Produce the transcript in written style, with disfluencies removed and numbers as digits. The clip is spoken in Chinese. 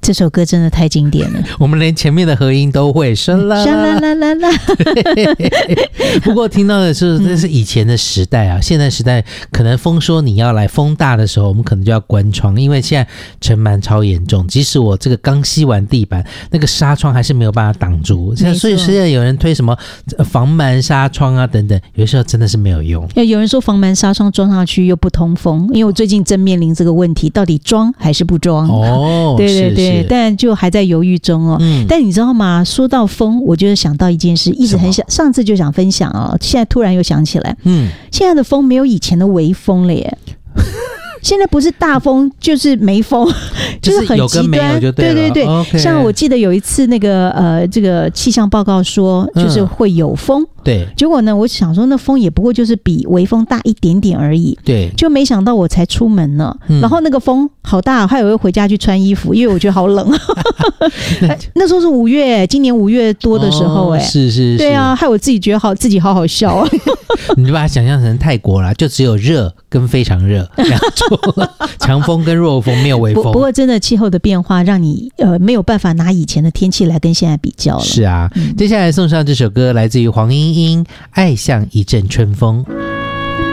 这首歌真的太经典了， 我们连前面的和音都会，沙啦啦啦啦啦。不过听到的是，这是以前的时代啊，现在时代可能风说你要来风大的时候，我们可能就要关窗，因为现在尘螨超严重，即使我这个刚吸完地板，那个纱窗还是没有办法挡住。所以现在有人推什么防螨纱窗啊等等，有时候真的是没有用。 有人说防螨纱窗装上去又不通风，因为我最近正面临这个问题，到底装还是不装？ 哦， 对对对， 是但就还在犹豫中哦。但你知道吗？说到风，我就想到一件事，一直很想，上次就想分享哦，现在突然又想起来，现在的风没有以前的微风了耶。现在不是大风就是没风，就是很极端。 就对对对对， okay 像我记得有一次那个这个气象报告说，就是会有风。 对， 结果呢，我想说那风也不过就是比微风大一点点而已。 对， 就没想到我才出门呢，然后那个风好大，害我又回家去穿衣服，因为我觉得好冷。那时候是5月，今年5月多的时候， 是， 对啊，害我自己觉得自己好好笑啊。 你就把它想象成泰国啦，就只有热跟非常热两种，强风跟弱风，没有微风。 不过真的气候的变化让你没有办法拿以前的天气来跟现在比较了。 是啊，接下来送上这首歌来自于黄莺莺，《爱像一阵春风》。